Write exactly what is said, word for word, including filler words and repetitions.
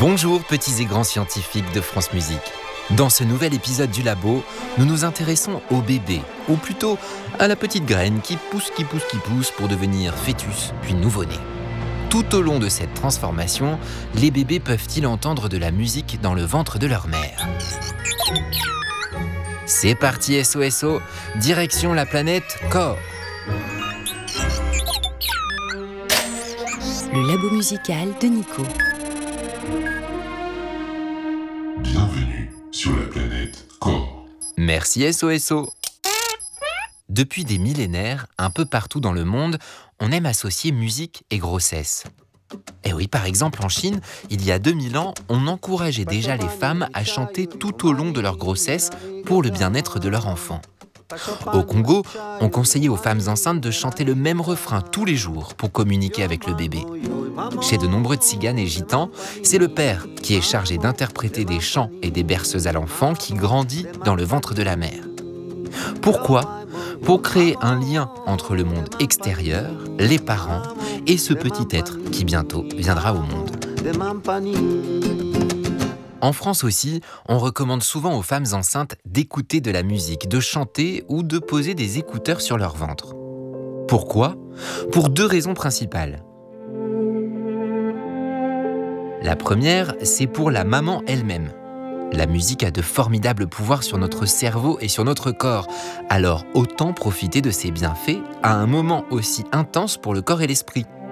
Bonjour petits et grands scientifiques de France Musique. Dans ce nouvel épisode du Labo, nous nous intéressons au bébé, ou plutôt à la petite graine qui pousse, qui pousse, qui pousse pour devenir fœtus, puis nouveau-né. Tout au long de cette transformation, les bébés peuvent-ils entendre de la musique dans le ventre de leur mère? C'est parti S O S O, direction la planète Corps. Le Labo musical de Nico. Bienvenue sur la planète Corps. Merci S O S O. Depuis des millénaires, un peu partout dans le monde, on aime associer musique et grossesse. Et oui, par exemple en Chine, il y a deux mille ans, on encourageait déjà les femmes à chanter tout au long de leur grossesse pour le bien-être de leur enfant. Au Congo, on conseillait aux femmes enceintes de chanter le même refrain tous les jours pour communiquer avec le bébé. Chez de nombreux tziganes et gitans, c'est le père qui est chargé d'interpréter des chants et des berceuses à l'enfant qui grandit dans le ventre de la mère. Pourquoi ? Pour créer un lien entre le monde extérieur, les parents et ce petit être qui bientôt viendra au monde. En France aussi, on recommande souvent aux femmes enceintes d'écouter de la musique, de chanter ou de poser des écouteurs sur leur ventre. Pourquoi ? Pour deux raisons principales. La première, c'est pour la maman elle-même. La musique a de formidables pouvoirs sur notre cerveau et sur notre corps, alors autant profiter de ses bienfaits à un moment aussi intense pour le corps et l'esprit.